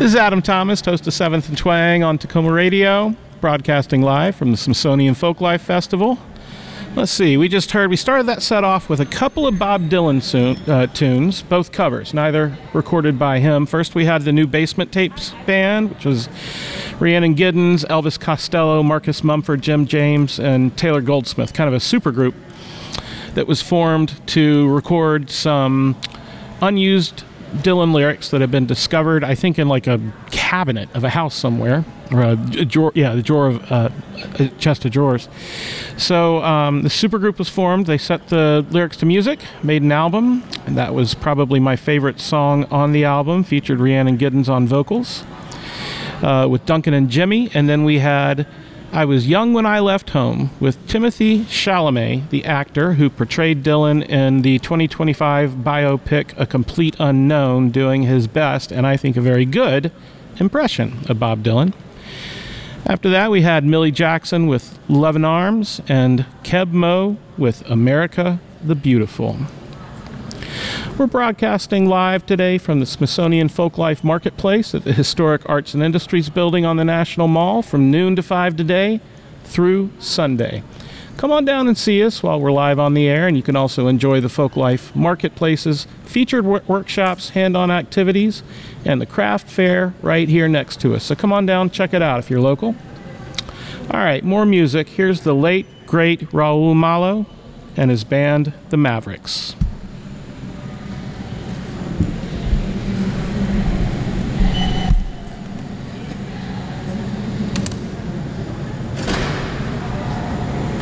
This is Adam Thomas, host of 7th and Twang on Tacoma Radio, broadcasting live from the Smithsonian Folklife Festival. Let's see, we started that set off with a couple of Bob Dylan tunes, both covers, neither recorded by him. First we had the New Basement Tapes Band, which was Rhiannon Giddens, Elvis Costello, Marcus Mumford, Jim James, and Taylor Goldsmith, kind of a supergroup that was formed to record some unused Dylan lyrics that have been discovered, I think, in like a cabinet of a house somewhere, or the drawer of a chest of drawers. So the supergroup was formed. They set the lyrics to music, made an album, and that was probably my favorite song on the album. Featured Rhiannon Giddens on vocals with Duncan and Jimmy, and then we had I Was Young When I Left Home with Timothy Chalamet, the actor who portrayed Dylan in the 2025 biopic A Complete Unknown, doing his best, and I think a very good, impression of Bob Dylan. After that, we had Millie Jackson with Love in Arms and Keb Mo with America the Beautiful. We're broadcasting live today from the Smithsonian Folklife Marketplace at the Historic Arts and Industries Building on the National Mall from noon to 5 today through Sunday. Come on down and see us while we're live on the air, and you can also enjoy the Folklife Marketplace's featured workshops, hand-on activities, and the craft fair right here next to us. So come on down, check it out if you're local. All right, more music. Here's the late, great Raul Malo and his band, the Mavericks.